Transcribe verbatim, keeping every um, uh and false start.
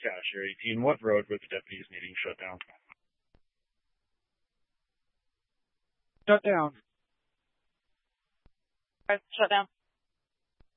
Yeah, sure. eighteen. What road were the deputies needing shut down? Shut down. Shut down.